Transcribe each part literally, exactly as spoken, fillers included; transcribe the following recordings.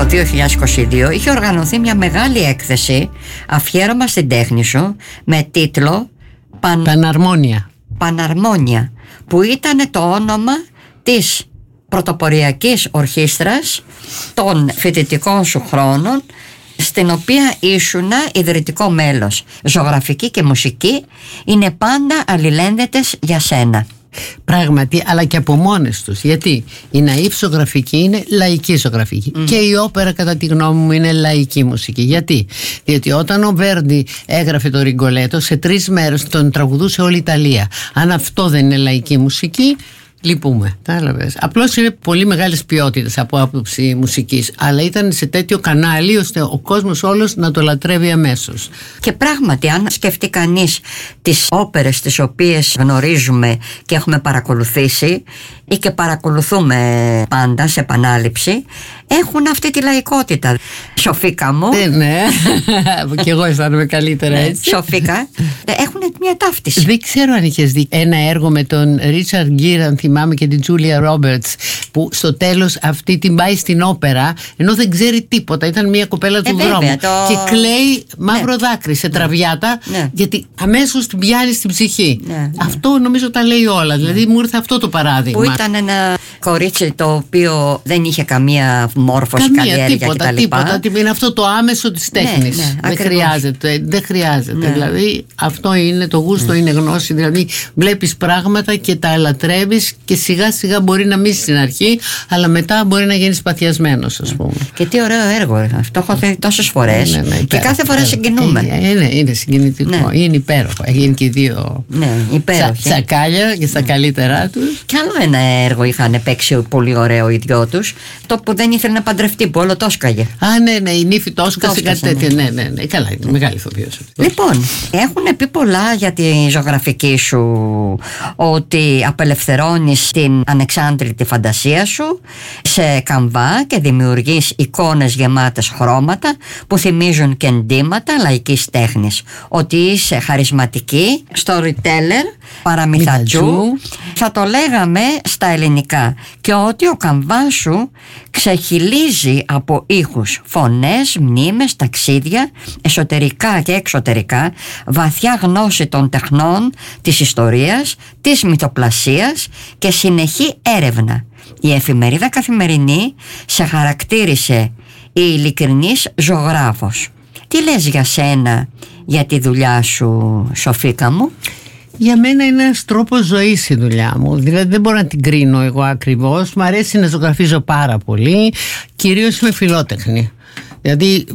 το δύο χιλιάδες είκοσι δύο είχε οργανωθεί μια μεγάλη έκθεση αφιέρωμα στην τέχνη σου με τίτλο Παν... Παναρμόνια. Παναρμόνια, που ήταν το όνομα της πρωτοποριακής ορχήστρας των φοιτητικών σου χρόνων, στην οποία ήσουνα ιδρυτικό μέλος. Ζωγραφική και μουσική είναι πάντα αλληλένδετες για σένα. Πράγματι, αλλά και από μόνες τους. Γιατί η ναΐφ ζωγραφική είναι λαϊκή ζωγραφική. Mm. Και η όπερα, κατά τη γνώμη μου, είναι λαϊκή μουσική. Γιατί? Διότι όταν ο Βέρντι έγραφε το Ριγκολέτο, σε τρεις μέρες τον τραγουδούσε όλη η Ιταλία. Αν αυτό δεν είναι λαϊκή μουσική, λυπούμε. Απλώς είναι πολύ μεγάλες ποιότητες από άποψη μουσικής, αλλά ήταν σε τέτοιο κανάλι ώστε ο κόσμος όλος να το λατρεύει αμέσως. Και πράγματι, αν σκεφτεί κανείς τις όπερες τις οποίες γνωρίζουμε και έχουμε παρακολουθήσει ή και παρακολουθούμε πάντα σε επανάληψη, έχουν αυτή τη λαϊκότητα. Σοφίκα μου. Ναι, ναι. Και εγώ αισθάνομαι καλύτερα έτσι. Σοφίκα. Έχουν μια ταύτιση. Δεν ξέρω αν είχες δει ένα έργο με τον Ρίτσαρντ Γκίρ, αν θυμάμαι, και την Τζούλια Ρόμπερτς, που στο τέλος αυτή την πάει στην όπερα ενώ δεν ξέρει τίποτα. Ήταν μια κοπέλα του ε, δρόμου βέβαια, το... και κλαίει μαύρο ναι. δάκρυ σε τραβιάτα ναι. γιατί αμέσως την πιάνει στην ψυχή. Ναι. Αυτό νομίζω τα λέει όλα. Δηλαδή ναι. μου ήρθε αυτό το παράδειγμα. Που ήταν ένα κορίτσι το οποίο δεν είχε καμία μόρφωση, καλλιέργεια κτλ. Τίποτα, τίποτα. Είναι αυτό το άμεσο της τέχνης. Ναι, ναι, δεν χρειάζεται. Δεν χρειάζεται. Ναι. Δηλαδή αυτό είναι το γούστο, ναι. είναι γνώση. Δηλαδή βλέπεις πράγματα και τα ελατρεύεις και σιγά σιγά μπορεί να μην στην αρχή, αλλά μετά μπορεί να γίνεις παθιασμένος, ας πούμε. Και τι ωραίο έργο. Αυτό έχω δει τόσες φορές. Ναι, ναι, ναι, και κάθε φορά συγκινούμε. Είναι, είναι, είναι συγκινητικό. Ναι. Είναι υπέροχο. Έχει και δύο ναι, τσα, τσακάλια και στα ναι. καλύτερά τους. Κι άλλο ένα έργο είχαν παίξει πολύ ωραίο οι δυο τους. Το που δεν ήθελε να παντρευτεί, που όλο το σκάγε. Α, ναι, ναι, η νύφη το σκάσε κάτι τέτοιο. Ναι, ναι, ναι. Καλά, είναι μεγάλη ηθοποιός. Λοιπόν, έχουν πει πολλά για τη ζωγραφική σου, ότι απελευθερώνεις την ανεξάντλητη φαντασία σου σε καμβά και δημιουργείς εικόνες γεμάτες χρώματα που θυμίζουν και εντύματα λαϊκής τέχνης. Ότι είσαι χαρισματική, storyteller, παραμυθατζού, θα το λέγαμε στα ελληνικά, και ότι ο καμβάς σου ξεχυλίζει από ήχους, φωνές, μνήμες, ταξίδια, εσωτερικά και εξωτερικά, βαθιά γνώση των τεχνών, της ιστορίας, της μυθοπλασίας και συνεχή έρευνα. Η εφημερίδα Καθημερινή σε χαρακτήρισε η ειλικρινής ζωγράφος. Τι λες για σένα, για τη δουλειά σου, Σοφίκα μου? Για μένα είναι ένας τρόπος ζωής η δουλειά μου. Δηλαδή δεν μπορώ να την κρίνω εγώ ακριβώς. Μ' αρέσει να ζωγραφίζω πάρα πολύ. Κυρίως είμαι φιλότεχνη. Δηλαδή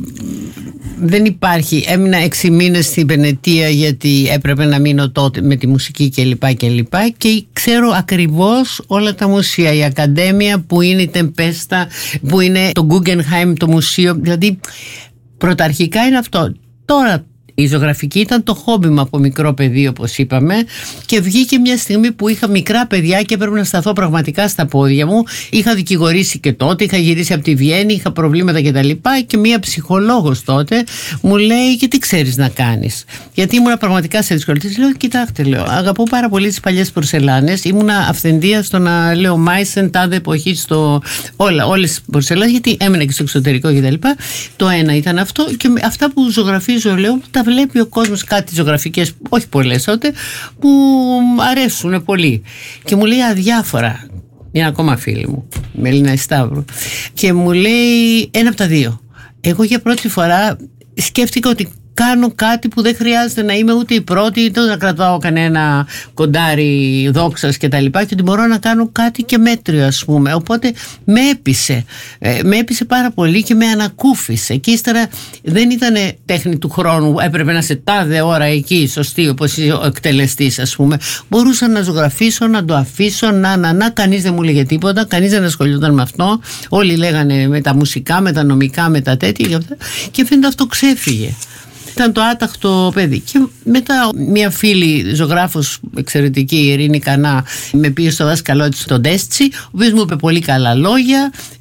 δεν υπάρχει. Έμεινα έξι μήνες στην Βενετία γιατί έπρεπε να μείνω τότε με τη μουσική κλπ. κλπ. Και ξέρω ακριβώς όλα τα μουσεία. Η Ακαδέμια που είναι η Τεμπέστα, που είναι το Guggenheim, το μουσείο. Δηλαδή πρωταρχικά είναι αυτό. Τώρα η ζωγραφική ήταν το χόμπι μου από μικρό παιδί, όπως είπαμε, και βγήκε μια στιγμή που είχα μικρά παιδιά και έπρεπε να σταθώ πραγματικά στα πόδια μου. Είχα δικηγορήσει και τότε, είχα γυρίσει από τη Βιέννη, είχα προβλήματα κτλ. Και, και μια ψυχολόγος τότε μου λέει: και τι ξέρεις να κάνεις? Γιατί ήμουνα πραγματικά σε δυσκολίες. Λέω: κοιτάξτε, λέω, αγαπώ πάρα πολύ τις παλιές πορσελάνες. Ήμουνα αυθεντία στο να λέω Μάισεν, τάδε εποχή, στο όλα, όλες τις πορσελάνες, γιατί έμενα και στο εξωτερικό κτλ. Το ένα ήταν αυτό, και αυτά που ζωγραφίζω, λέω, τα βλέπει ο κόσμος, κάτι ζωγραφικές, όχι πολλές τότε, που αρέσουν πολύ. Και μου λέει αδιάφορα. Είναι ακόμα φίλη μου, Μελίνα Σταύρου. Και μου λέει ένα από τα δύο. Εγώ για πρώτη φορά σκέφτηκα ότι κάνω κάτι που δεν χρειάζεται να είμαι ούτε η πρώτη, ούτε να κρατάω κανένα κοντάρι δόξας και τα λοιπά, και ότι μπορώ να κάνω κάτι και μέτριο, ας πούμε. Οπότε με έπεισε. Ε, με έπεισε πάρα πολύ και με ανακούφισε. Και ύστερα δεν ήταν τέχνη του χρόνου, έπρεπε να σε τάδε ώρα εκεί, σωστή, όπως ο εκτελεστής, ας πούμε. Μπορούσα να ζωγραφίσω, να το αφήσω, να, να, να. Κανείς δεν μου λέγε τίποτα, κανείς δεν ασχολιόταν με αυτό. Όλοι λέγανε με τα μουσικά, με τα νομικά, με τα τέτοια. Και φαίνεται αυτό ξέφυγε. Ήταν το άταχτο παιδί. Και μετά μια φίλη ζωγράφος εξαιρετική, η Ειρήνη Κανά, με πήγε στο δάσκαλό της τον Τέστσι, ο οποίος μου είπε πολύ καλά λόγια.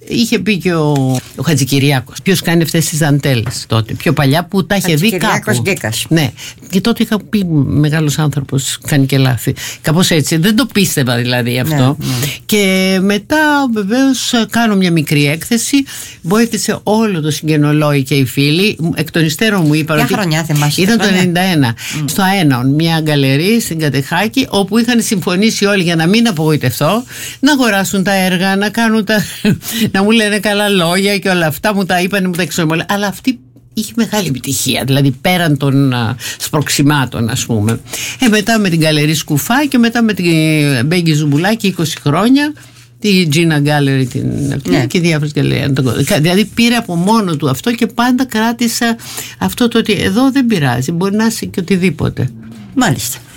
είχε πει και ο, ο Χατζικυριάκος, ποιος κάνει αυτές τις δαντέλες τότε, πιο παλιά, που τα είχε δει κάπου. Γκίκας. Ναι, και τότε είχα πει μεγάλος άνθρωπος κάνει και λάθη. Κάπως έτσι, δεν το πίστευα δηλαδή αυτό. Ναι, ναι. Και μετά βεβαίως κάνω μια μικρή έκθεση, βοήθησε όλο το Συγγενολόι και οι φίλοι. Εκ των υστέρων μου είπαν ότι χρονιά θυμάσαι, ήταν το ενενήντα ένα mm. στο Ένον, μια γκαλερί στην Κατεχάκη, όπου είχαν συμφωνήσει όλοι, για να μην απογοητευτώ, να αγοράσουν τα έργα, να κάνουν τα... να μου λένε καλά λόγια και όλα αυτά, μου τα είπαν, μου τα εξομολέ. Αλλά αυτή είχε μεγάλη επιτυχία, δηλαδή πέραν των α, σπροξιμάτων, ας πούμε. Ε, μετά με την γκαλερί Σκουφά και μετά με την Μπέγκη Ζουμπουλάκη είκοσι χρόνια, τη Gina Gallery την, ναι. και διάφορες γκαλερίες. Δηλαδή πήρε από μόνο του αυτό και πάντα κράτησα αυτό το ότι εδώ δεν πειράζει, μπορεί να είσαι και οτιδήποτε. Μάλιστα.